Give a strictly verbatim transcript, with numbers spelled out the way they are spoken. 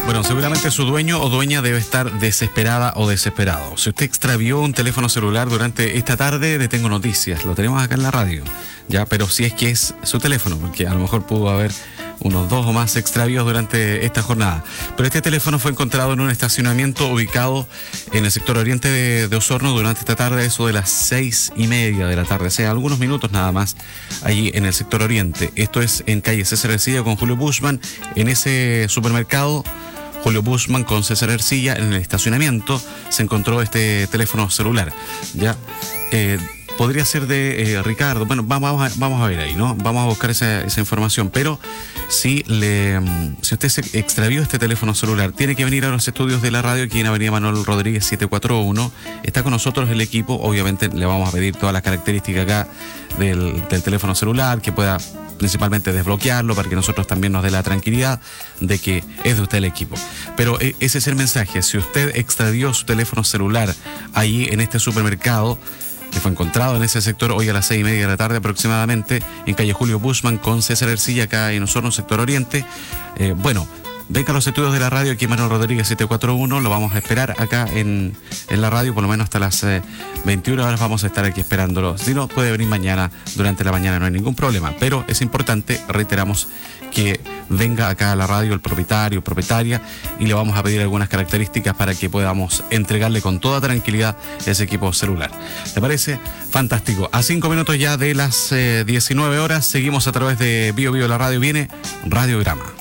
Bueno, seguramente su dueño o dueña debe estar desesperada o desesperado. Si usted extravió un teléfono celular durante esta tarde, le tengo noticias. Lo tenemos acá en la radio, ya, pero si es que es su teléfono, porque a lo mejor pudo haber unos dos o más extravíos durante esta jornada. Pero este teléfono fue encontrado en un estacionamiento ubicado en el sector oriente de, de Osorno durante esta tarde, eso de las seis y media de la tarde, o sea, algunos minutos nada más, allí en el sector oriente. Esto es en calle César Ercilla con Julio Bushman, en ese supermercado Julio Bushman con César Ercilla, en el estacionamiento se encontró este teléfono celular. Ya, eh, podría ser de eh, Ricardo. Bueno, vamos a, vamos a ver ahí, ¿no? Vamos a buscar esa, esa información. Pero si, le, si usted se extravió este teléfono celular, tiene que venir a los estudios de la radio aquí en Avenida Manuel Rodríguez setecientos cuarenta y uno. Está con nosotros el equipo. Obviamente le vamos a pedir todas las características acá del, del teléfono celular, que pueda principalmente desbloquearlo para que nosotros también nos dé la tranquilidad de que es de usted el equipo. Pero ese es el mensaje. Si usted extravió su teléfono celular ahí en este supermercado, que fue encontrado en ese sector hoy a las seis y media de la tarde aproximadamente, en calle Julio Bushman con César Ercilla, acá en Osorno, sector oriente, eh, bueno, venga a los estudios de la radio aquí en Manuel Rodríguez setecientos cuarenta y uno, lo vamos a esperar acá en, en la radio, por lo menos hasta las eh, veintiuna horas vamos a estar aquí esperándolo. Si no, puede venir mañana, durante la mañana, no hay ningún problema, pero es importante, reiteramos, que venga acá a la radio el propietario, propietaria, y le vamos a pedir algunas características para que podamos entregarle con toda tranquilidad ese equipo celular. ¿Te parece? Fantástico. A cinco minutos ya de las eh, diecinueve horas, seguimos a través de Bio Bio la radio. Viene Radiograma.